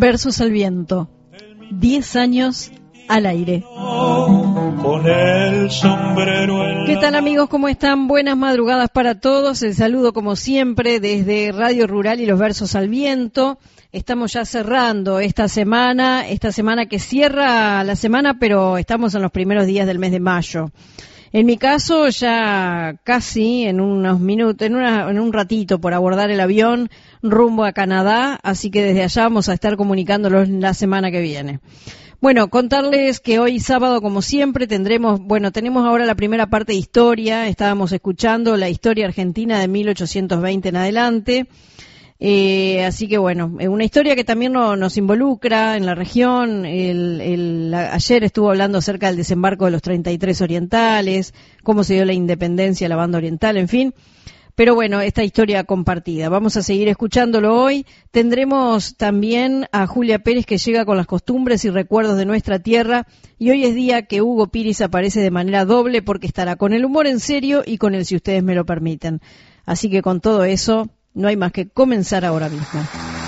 Versos al viento, 10 años al aire. Con el sombrero en ¿Qué tal, amigos? ¿Cómo están? Buenas madrugadas para todos. El saludo, como siempre, desde Radio Rural y los Versos al Viento. Estamos ya cerrando esta semana que cierra la semana, pero estamos en los primeros días del mes de mayo. En mi caso, ya casi en unos minutos, en un ratito, por abordar el avión rumbo a Canadá, así que desde allá vamos a estar comunicándolos la semana que viene. Bueno, contarles que hoy sábado, como siempre, tenemos ahora la primera parte de historia. Estábamos escuchando la historia argentina de 1820 en adelante. Así que bueno, una historia que también nos involucra en la región. Ayer estuvo hablando acerca del desembarco de los 33 orientales, cómo se dio la independencia de la banda oriental, en fin. Pero bueno, esta historia compartida. Vamos a seguir escuchándolo hoy. Tendremos también a Julia Pérez, que llega con las costumbres y recuerdos de nuestra tierra. Y hoy es día que Hugo Piris aparece de manera doble, porque estará con el humor en serio y con el si ustedes me lo permiten. Así que con todo eso, no hay más que comenzar ahora mismo.